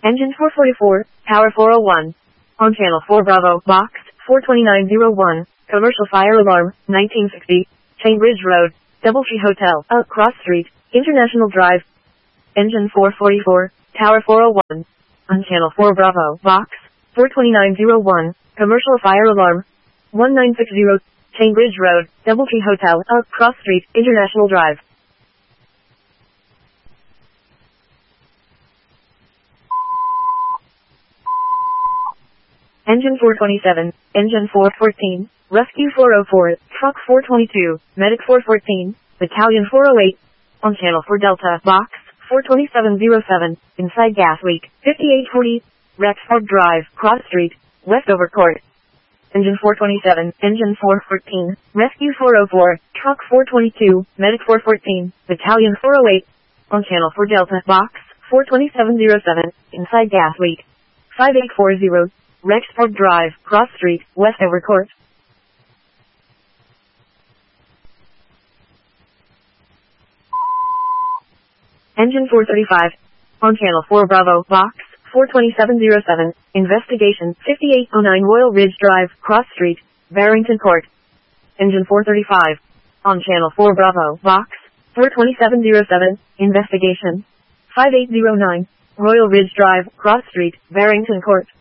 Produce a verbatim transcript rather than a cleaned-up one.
Engine four forty-four, Tower four oh one. On Channel four Bravo, Box four twenty-nine oh one, Commercial Fire Alarm, nineteen sixty, Chainbridge Road, Doubletree Hotel, Up Cross Street, International Drive. Engine four forty-four, Tower four oh one. On Channel four Bravo, Box four twenty-nine oh one, Commercial Fire Alarm, nineteen sixty, Chainbridge Road, Doubletree Hotel, Up Cross Street, International Drive. Engine four twenty-seven, Engine four fourteen, Rescue four oh four, Truck four twenty-two, Medic four fourteen, Battalion four oh eight. On Channel four Delta, Box four twenty-seven oh seven, Inside Gas Leak, fifty-eight forty, Rexford Drive, Cross Street, Westover Court. Engine four twenty-seven, Engine four fourteen, Rescue four oh four, Truck four twenty-two, Medic four fourteen, Battalion four oh eight. On Channel four Delta, Box four twenty-seven oh seven, Inside Gas Leak, fifty-eight forty, Rexford Drive, Cross Street, Westover Court. Engine four thirty-five. On Channel four Bravo, Box four twenty-seven oh seven, Investigation, fifty-eight oh nine Royal Ridge Drive, Cross Street, Barrington Court. Engine four thirty-five. On Channel four Bravo, Box four twenty-seven oh seven, Investigation, fifty-eight oh nine, Royal Ridge Drive, Cross Street, Barrington Court.